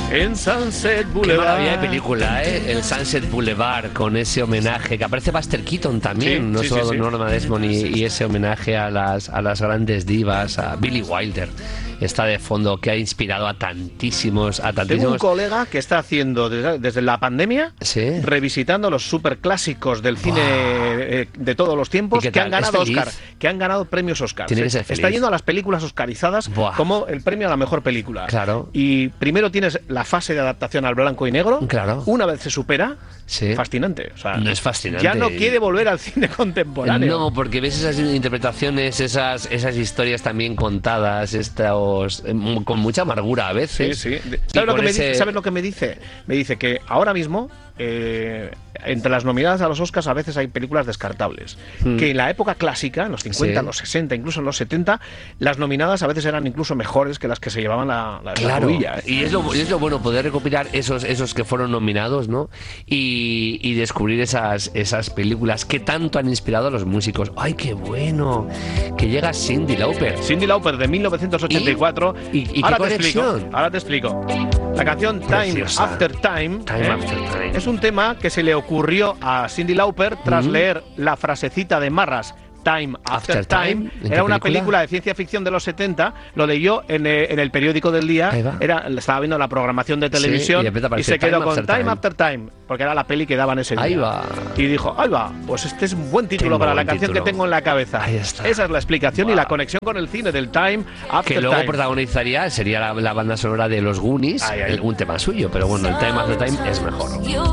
en Sunset Qué Boulevard. maravilla de película, ¿eh? El Sunset Boulevard, con ese homenaje que aparece Buster Keaton también, Sí, no sí, solo sí, sí. Norma Desmond, y ese homenaje a las grandes divas, a Billie Wilder. Está de fondo, que ha inspirado a tantísimos. Tengo un colega que está haciendo desde la pandemia, Sí. revisitando los superclásicos del cine de todos los tiempos ¿Y qué que han tal? ¿Es ganado feliz? Oscar, que han ganado premios Oscar. Tiene que ser Está feliz. yendo a las películas oscarizadas Buah. como el premio a la mejor película. Claro. Y primero tienes la fase de adaptación al blanco y negro. Claro. Una vez se supera, Sí. fascinante. O sea, No es fascinante. ya no quiere volver al cine contemporáneo. No, porque ves esas interpretaciones, esas historias también contadas, con mucha amargura a Sí, veces. sí. Y ¿Sabes lo con que ese- ¿Sabes lo que me dice? Me dice que ahora mismo, entre las nominadas a los Oscars, a veces hay películas descartables. Que en la época clásica, en los 50, Sí. los 60, incluso en los 70, las nominadas a veces eran incluso mejores que las que se llevaban la Claro, rubilla, ¿eh? y es lo bueno, poder recopilar esos que fueron nominados, ¿no? Y descubrir esas películas que tanto han inspirado a los músicos. ¡Ay, qué bueno! Que llega Cyndi Lauper. Cyndi Lauper de 1984. ¿Y ahora qué te explico. conexión? Ahora te explico. La canción Time Preciosa. After Time, Time After Time. es un tema que se le ocurrió a Cyndi Lauper tras leer la frasecita de Marras. Time After Time. ¿En qué Era una película? película de ciencia ficción de los 70. Lo leyó en el periódico del día. Ahí va. Estaba viendo la programación de televisión y de repente y apareció se quedó Time con After Time Time. After Time, porque era la peli que daban ese día. Ahí va. Y dijo, ahí va, pues este es un buen título Qué para la buen canción título. que tengo en la cabeza. Ahí está. Esa es la explicación y Wow. la conexión con el cine del Time After Que luego Time. protagonizaría, sería la banda sonora de los Goonies, Ay, ay. un tema suyo, pero bueno, el Time After Time es mejor.